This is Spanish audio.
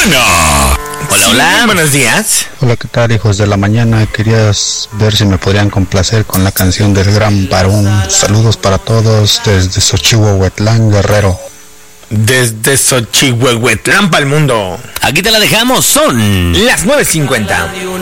Bueno. Hola, hola. Sí, buenos días. Hola, ¿qué tal, hijos de la mañana? Quería ver si me podrían complacer con la canción del Gran Varón. Saludos para todos desde Xochihuahuetlán, Guerrero. Desde Xochihuehuetlán para el mundo. Aquí te la dejamos, son las 9:50.